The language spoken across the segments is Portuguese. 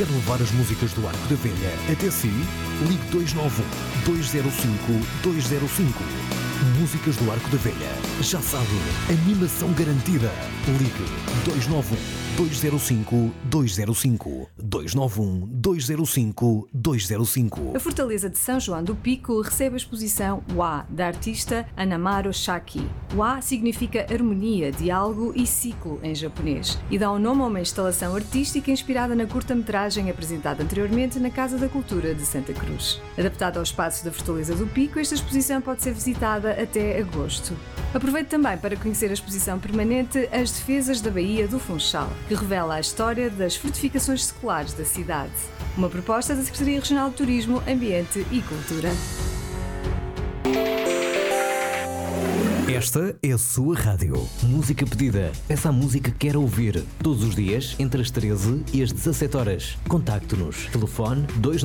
Quer levar as músicas do Arco da Velha até si? Ligue 291-205-205. Músicas do Arco da Velha. Já sabe, animação garantida. Ligue 291-205-205. 291-205-205. A Fortaleza de São João do Pico recebe a exposição Wa, da artista Anamaro Shaki. Wa significa harmonia, diálogo e ciclo em japonês e dá o nome a uma instalação artística inspirada na curta-metragem apresentada anteriormente na Casa da Cultura de Santa Cruz. Adaptada aos espaços da Fortaleza do Pico, esta exposição pode ser visitada até agosto. Aproveite também para conhecer a exposição permanente As Defesas da Baía do Funchal, que revela a história das fortificações seculares da cidade. Uma proposta da Secretaria Regional de Turismo, Ambiente e Cultura. Esta é a sua rádio. Música pedida. Peça a música que quer ouvir. Todos os dias, entre as 13 e as 17 horas. Contacte-nos. Telefone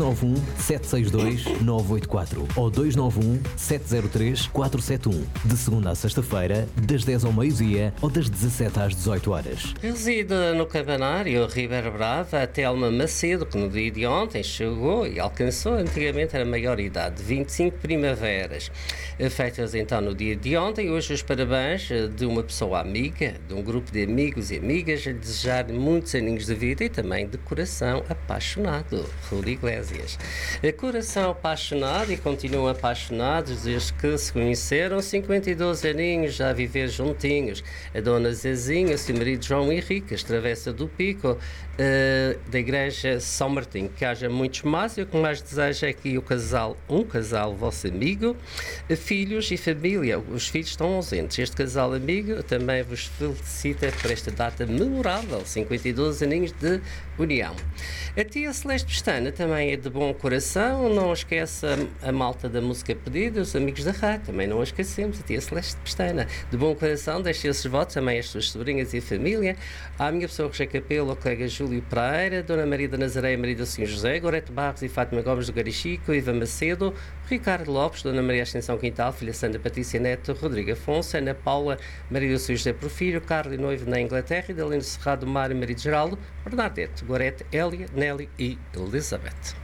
291-762-984 ou 291-703-471. De segunda a sexta-feira, das 10 ao meio-dia ou das 17 às 18 horas. Reside no Cabanário, Ribeira Brava, a Telma Macedo, que no dia de ontem chegou e alcançou antigamente a maior idade, 25 primaveras. Feitas então no dia de ontem, hoje os parabéns de uma pessoa amiga, de um grupo de amigos e amigas, a desejar muitos aninhos de vida e também de coração apaixonado. Rui Iglesias. Coração apaixonado e continuam apaixonados desde que se conheceram, 52 aninhos já a viver juntinhos. A dona Zezinha, seu marido João Henriques, Travessa do Pico, da Igreja São Martim. Que haja muitos mais, e o que mais desejo é que um casal vosso amigo, filhos e família. Os filhos estão ausentes. Este casal amigo também vos felicita por esta data memorável, 52 aninhos de união. A tia Celeste Pestana também é de bom coração, não esquece a malta da música pedida, os amigos da rádio, também não a esquecemos, a tia Celeste Pestana. De bom coração, deixe esses votos também às suas sobrinhas e família, à minha pessoa Roger Capelo, ao colega Júlio Pereira, Dona Maria da Nazaré, Maria do Senhor José, Gorete Barros e Fátima Gomes do Garichico, Iva Macedo, Ricardo Lopes, Dona Maria Ascensão Quintal, filha Sandra Patrícia Neto, Rodrigo Afonso, Ana Paula, Maria do Senhor José Porfírio, Carlos e Noivo na Inglaterra, e Dalino Cerrado Mário, Maria de Geraldo, Bernadette, Gorete, Hélia, Nelly e Elizabeth.